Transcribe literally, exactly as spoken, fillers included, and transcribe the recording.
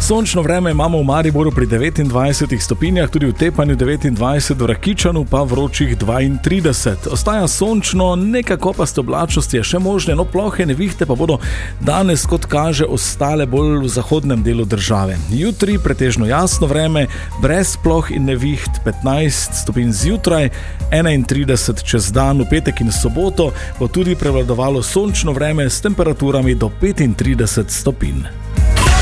Sončno vreme imamo v Mariboru pri devetindvajsetih stopinjah, tudi v Tepanju devetindvajset, v Rakičanu pa vročih dvaintrideset. Ostaja sončno, nekako pa sto oblačnosti je še možne, no plohe nevihte pa bodo danes, kot kaže, ostale bolj v zahodnem delu države. Jutri pretežno jasno vreme, brez ploh in neviht, petnajst stopinj zjutraj, enaintrideset čez dan, v petek in soboto bo tudi prevladovalo sončno vreme s temperaturami do petintrideset stopinj.